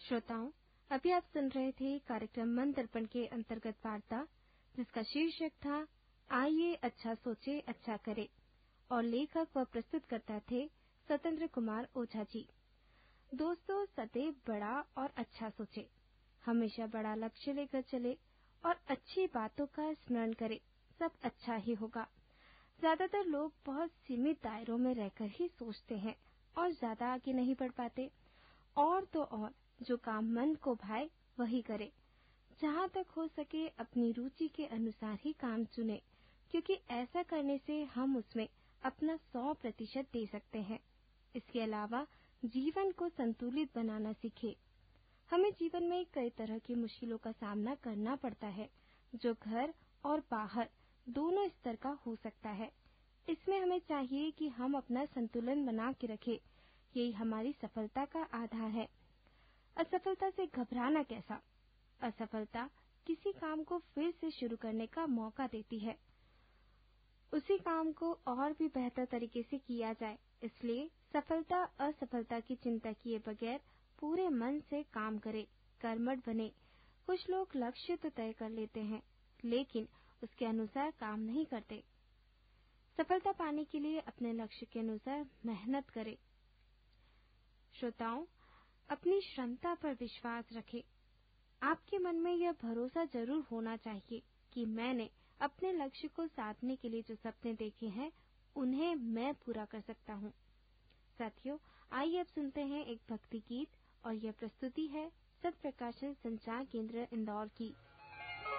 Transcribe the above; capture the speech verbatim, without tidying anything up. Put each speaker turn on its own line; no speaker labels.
श्रोताओं, अभी आप सुन रहे थे कार्यक्रम मन दर्पण के अंतर्गत वार्ता, जिसका शीर्षक था आइए अच्छा सोचे अच्छा करे, और लेखक व प्रस्तुतकर्ता थे स्वतंत्र कुमार ओझा जी। दोस्तों, सदैव बड़ा और अच्छा सोचे, हमेशा बड़ा लक्ष्य लेकर चले और अच्छी बातों का स्मरण करें, सब अच्छा ही होगा। ज्यादातर लोग बहुत सीमित दायरों में रहकर ही सोचते हैं और ज्यादा आगे नहीं बढ़ पाते। और तो और जो काम मन को भाए वही करे। जहाँ तक हो सके अपनी रुचि के अनुसार ही काम चुने, क्योंकि ऐसा करने से हम उसमें अपना सौ प्रतिशत दे सकते हैं। इसके अलावा जीवन को संतुलित बनाना सीखे। हमें जीवन में कई तरह की मुश्किलों का सामना करना पड़ता है, जो घर और बाहर दोनों स्तर का हो सकता है। इसमें हमें चाहिए कि हम अपना संतुलन बना के रखें। यही हमारी सफलता का आधार है। असफलता से घबराना कैसा? असफलता किसी काम को फिर से शुरू करने का मौका देती है। उसी काम को और भी बेहतर तरीके से किया जाए। इसलिए सफलता असफलता की चिंता किए बगैर पूरे मन से काम करे, कर्मठ बने। कुछ लोग लक्ष्य तो तय कर लेते हैं, लेकिन उसके अनुसार काम नहीं करते। सफलता पाने के लिए अपने लक्ष्य के अनुसार मेहनत करें। श्रोताओं, अपनी क्षमता पर विश्वास रखें। आपके मन में यह भरोसा जरूर होना चाहिए कि मैंने अपने लक्ष्य को साधने के लिए जो सपने देखे हैं, उन्हें मैं पूरा कर सकता हूँ। साथियों, आइए अब सुनते हैं एक भक्ति गीत, और यह प्रस्तुति है सत्प्रकाशन संचार केंद्र इंदौर की।